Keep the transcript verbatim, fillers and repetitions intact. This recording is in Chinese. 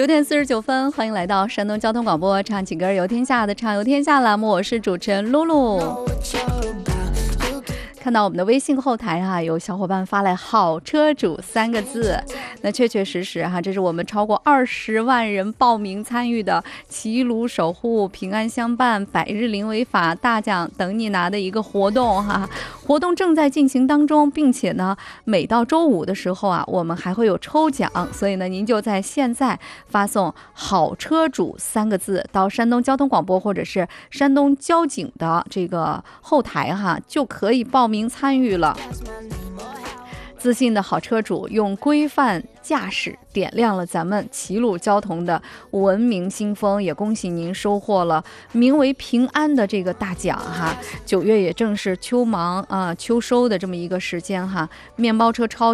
九点四十九分，欢迎来到山东交通广播唱起歌游天下的畅游天下栏目，我是主持人露露。看到我们的微信后台哈、啊，有小伙伴发来好车主三个字，那确确实实哈、啊，这是我们超过二十万人报名参与的齐鲁守护平安相伴百日零违法大奖等你拿的一个活动哈、啊，活动正在进行当中，并且呢每到周五的时候啊，我们还会有抽奖，所以呢您就在现在发送好车主三个字到山东交通广播或者是山东交警的这个后台哈、啊，就可以报名名参与了。自信的好车主用规范驾驶点亮了咱们齐鲁交通的文明新风，也恭喜您收获了名为平安的这个大奖哈。九月也正是秋忙啊、呃、秋收的这么一个时间哈，面包车超